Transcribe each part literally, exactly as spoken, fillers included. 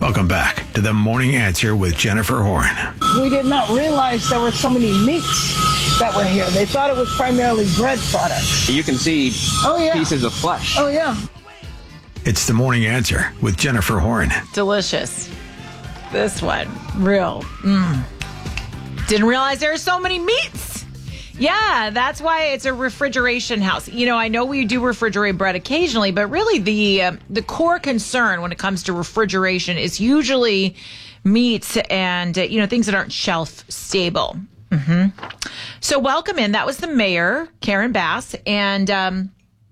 Welcome back to The Morning Answer with Jennifer Horn. We did not realize there were so many meats that were here. They thought it was primarily bread products. You can see oh, yeah. pieces of flesh. Oh, yeah. It's The Morning Answer with Jennifer Horn. Delicious. This one, real. Mm. Didn't realize there are so many meats. Yeah, that's why it's a refrigeration house. You know, I know we do refrigerate bread occasionally, but really the uh, the core concern when it comes to refrigeration is usually meats and, uh, you know, things that aren't shelf stable. Mm-hmm. So welcome in. That was the mayor, Karen Bass, and um,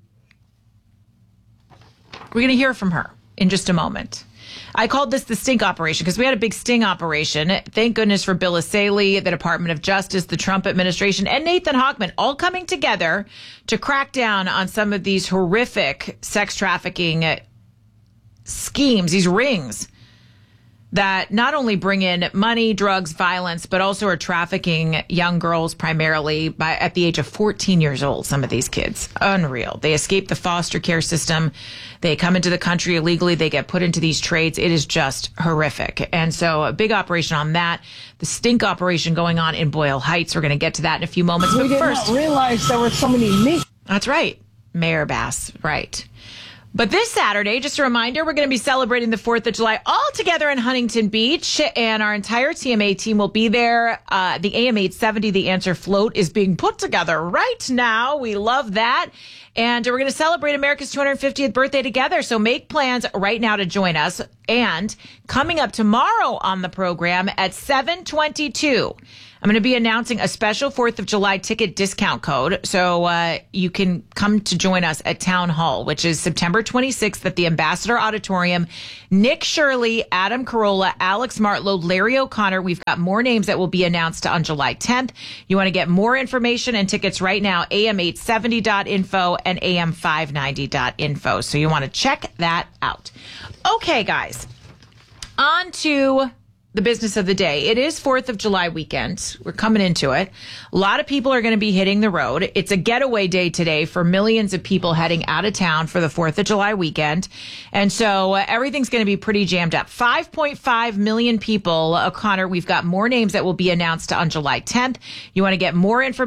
we're going to hear from her in just a moment. I called this the stink operation because we had a big sting operation. Thank goodness for Bill Essayli, the Department of Justice, the Trump administration, and Nathan Hochman all coming together to crack down on some of these horrific sex trafficking schemes, these rings that not only bring in money, drugs, violence, but also are trafficking young girls primarily by at the age of fourteen years old. Some of these kids, unreal. They escape the foster care system. They come into the country illegally. They get put into these trades. It is just horrific. And so a big operation on that. The stink operation going on in Boyle Heights. We're going to get to that in a few moments. We but did first, not realize there were so many meats. That's right. Mayor Bass, right. But this Saturday, just a reminder, we're going to be celebrating the fourth of July all together in Huntington Beach, and our entire T M A team will be there. Uh, the A M eight seventy, The Answer float, is being put together right now. We love that. And we're going to celebrate America's two hundred fiftieth birthday together. So make plans right now to join us. And coming up tomorrow on the program at seven twenty-two, I'm going to be announcing a special fourth of July ticket discount code. So uh, you can come to join us at Town Hall, which is September twenty-sixth at the Ambassador Auditorium. Nick Shirley, Adam Carolla, Alex Martlow, Larry O'Connor. We've got more names that will be announced on July tenth. You want to get more information and tickets right now, A M eight seventy dot info and A M five ninety dot info. So you want to check that out. Okay, guys, on to the business of the day. It is fourth of July weekend. We're coming into it. A lot of people are going to be hitting the road. It's a getaway day today for millions of people heading out of town for the fourth of July weekend. And so uh, everything's going to be pretty jammed up. five point five million people. Uh, Connor, we've got more names that will be announced on July tenth. You want to get more information